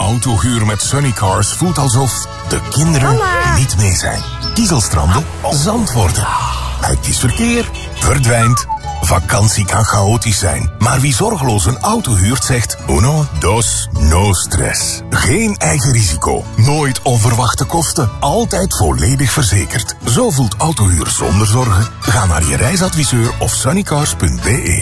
Autohuur met Sunnycars voelt alsof de kinderen niet mee zijn. Kiezelstranden, zand worden. Uitkiesverkeer verdwijnt. Vakantie kan chaotisch zijn, maar wie zorgeloos een auto huurt zegt uno, dos, no stress. Geen eigen risico, nooit onverwachte kosten, altijd volledig verzekerd. Zo voelt autohuur zonder zorgen. Ga naar je reisadviseur of sunnycars.be.